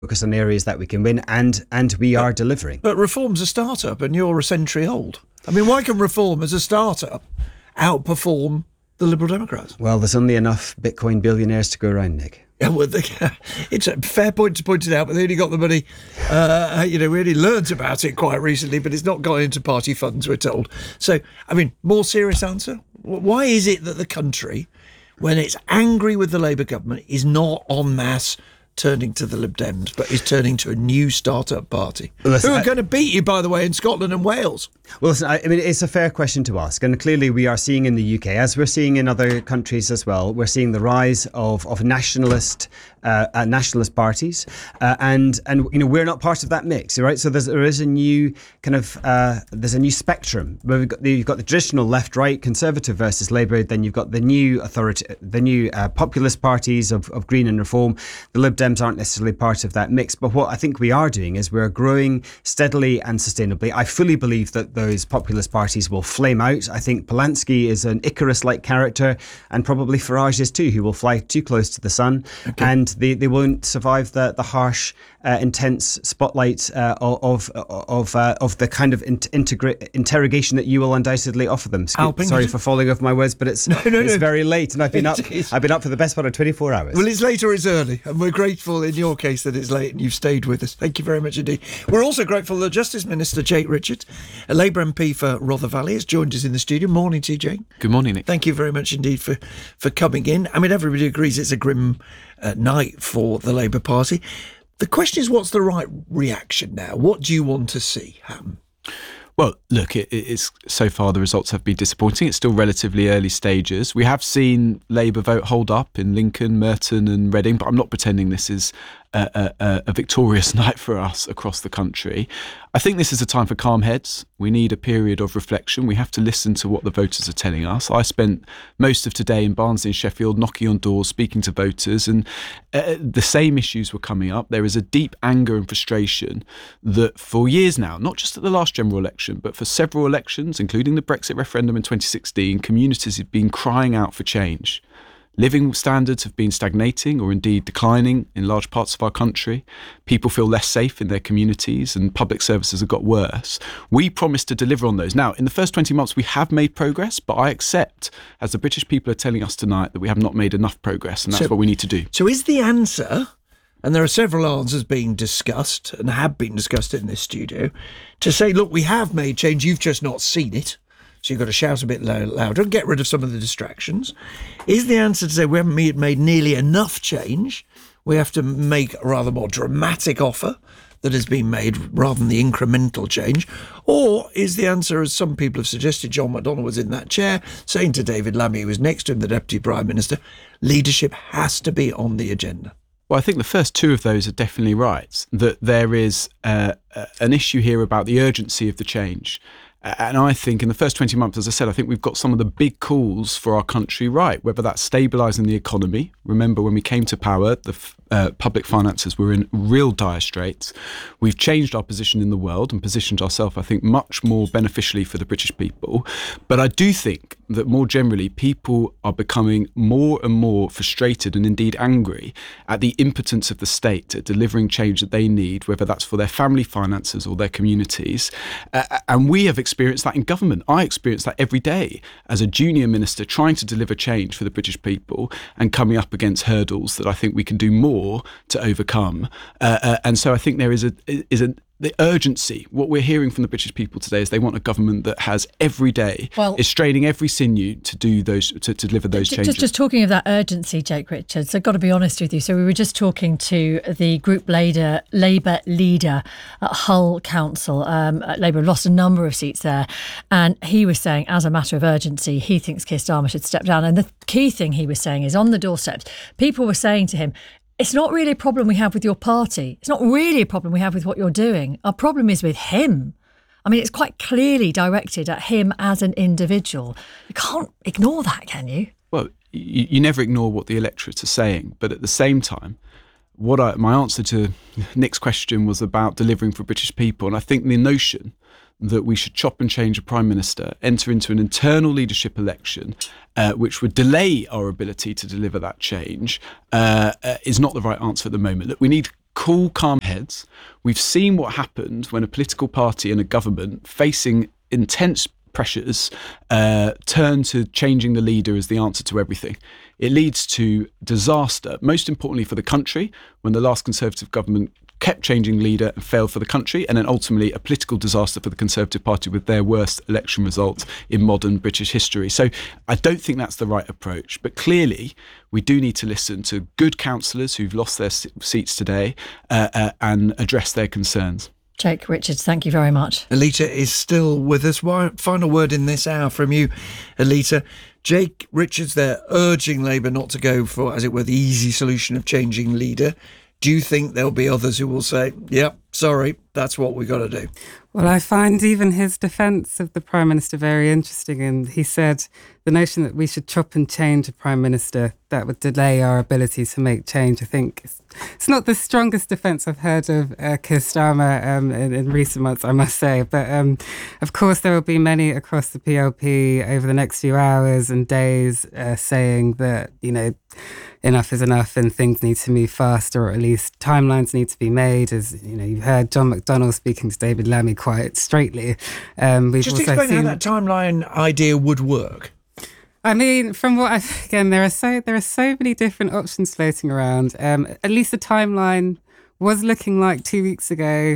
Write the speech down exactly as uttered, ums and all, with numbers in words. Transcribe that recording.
focus on areas that we can win, and and we but, are delivering. But Reform's a startup and you're a century old. I mean, why can Reform as a startup outperform the Liberal Democrats? Well, there's only enough Bitcoin billionaires to go around, Nick. Yeah, well, the, it's a fair point to point it out, but they only got the money. Uh, you know, we only learned about it quite recently, but it's not gone into party funds, we're told. So, I mean, more serious answer. Why is it that the country, when it's angry with the Labour government, is not en masse turning to the Lib Dems, but is turning to a new start-up party, listen, who are I, going to beat you, by the way, in Scotland and Wales? Well, listen, I, I mean, it's a fair question to ask. And clearly we are seeing in the U K, as we're seeing in other countries as well, we're seeing the rise of, of nationalist uh, uh, nationalist parties. Uh, and, and you know, we're not part of that mix, right? So there's, there is a new kind of, uh, there's a new spectrum. Where we've got the, you've got the traditional left-right, Conservative versus Labour. Then you've got the new authority, the new uh, populist parties of, of Green and Reform. The Lib Dems aren't necessarily part of that mix. But what I think we are doing is we're growing steadily and sustainably. I fully believe that those populist parties will flame out. I think Polanski is an Icarus-like character, and probably Farage is too, who will fly too close to the sun. Okay. And they, they won't survive the, the harsh, uh, intense spotlight uh, of of uh, of the kind of in- integra- interrogation that you will undoubtedly offer them. Sc- Sorry for falling off my words, but it's no, no, it's no. very late, and I've been up. I've been up for the best part of twenty-four hours. Well, it's late or it's early, and we're grateful in your case that it's late and you've stayed with us. Thank you very much indeed. We're also grateful that Justice Minister Jake Richards, a Labour M P for Rother Valley, has joined us in the studio. Morning to you, Jake. Good morning, Nick. Thank you very much indeed for, for coming in. I mean, everybody agrees it's a grim uh, night for the Labour Party. The question is, what's the right reaction now? What do you want to see happen? Well, look, it, it's so far the results have been disappointing. It's still relatively early stages. We have seen Labour vote hold up in Lincoln, Merton and Reading, but I'm not pretending this is a, a, a victorious night for us across the country. I think this is a time for calm heads. We need a period of reflection. We have to listen to what the voters are telling us. I spent most of today in Barnsley and Sheffield knocking on doors, speaking to voters, and uh, the same issues were coming up. There is a deep anger and frustration that for years now, not just at the last general election, but for several elections, including the Brexit referendum in twenty sixteen, communities have been crying out for change. Living standards have been stagnating or indeed declining in large parts of our country. People feel less safe in their communities and public services have got worse. We promised to deliver on those. Now, in the first twenty months, we have made progress, but I accept, as the British people are telling us tonight, that we have not made enough progress, and that's so, what we need to do. So is the answer, and there are several answers being discussed and have been discussed in this studio, to say, look, we have made change, you've just not seen it. So you've got to shout a bit louder and get rid of some of the distractions. Is the answer to say we haven't made nearly enough change? We have to make a rather more dramatic offer that has been made rather than the incremental change? Or is the answer, as some people have suggested, John McDonnell was in that chair, saying to David Lammy, who was next to him, the Deputy Prime Minister, leadership has to be on the agenda? Well, I think the first two of those are definitely right, that there is uh, an issue here about the urgency of the change. And I think in the first twenty months, as I said, I think we've got some of the big calls for our country right, whether that's stabilising the economy. Remember, when we came to power, the uh, public finances were in real dire straits. We've changed our position in the world and positioned ourselves, I think, much more beneficially for the British people. But I do think that more generally, people are becoming more and more frustrated and indeed angry at the impotence of the state at delivering change that they need, whether that's for their family finances or their communities. Uh, and we have experienced that in government. I experience that every day as a junior minister trying to deliver change for the British people and coming up against hurdles that I think we can do more to overcome. Uh, uh, and so I think there is a is a the urgency. What we're hearing from the British people today is they want a government that has every day, well, is straining every sinew to do those, to, to deliver those changes. Just, just talking of that urgency, Jake Richards, I've got to be honest with you. So we were just talking to the group leader, Labour leader at Hull Council. Um, Labour lost a number of seats there. And he was saying, as a matter of urgency, he thinks Keir Starmer should step down. And the key thing he was saying is on the doorsteps, people were saying to him, it's not really a problem we have with your party. It's not really a problem we have with what you're doing. Our problem is with him. I mean, it's quite clearly directed at him as an individual. You can't ignore that, can you? Well, you, you never ignore what the electorate are saying. But at the same time, what I, my answer to Nick's question was about delivering for British people. And I think the notion that we should chop and change a Prime Minister, enter into an internal leadership election, uh, which would delay our ability to deliver that change, uh, uh, is not the right answer at the moment. Look, we need cool, calm heads. We've seen what happened when a political party and a government facing intense pressures uh, turn to changing the leader as the answer to everything. It leads to disaster, most importantly for the country, when the last Conservative government kept changing leader and failed for the country, and then ultimately a political disaster for the Conservative Party with their worst election result in modern British history. So I don't think that's the right approach. But clearly, we do need to listen to good councillors who've lost their seats today uh, uh, and address their concerns. Jake Richards, thank you very much. Alita is still with us. Final word in this hour from you, Alita. Jake Richards, they're urging Labour not to go for, as it were, the easy solution of changing leader. Do you think there'll be others who will say, yep, sorry, that's what we've got to do? Well, I find even his defence of the Prime Minister very interesting. And he said the notion that we should chop and change a Prime Minister, that would delay our ability to make change. I think it's, it's not the strongest defence I've heard of uh, Keir Starmer um, in, in recent months, I must say. But um, of course, there will be many across the P L P over the next few hours and days uh, saying that, you know, enough is enough and things need to move faster, or at least timelines need to be made. As you know, you've heard John McDonnell speaking to David Lammy quite straightly. Um, we've Just also explain seen, how that timeline idea would work. I mean, from what I've, again, there are so there are so many different options floating around. Um, at least the timeline was looking like two weeks ago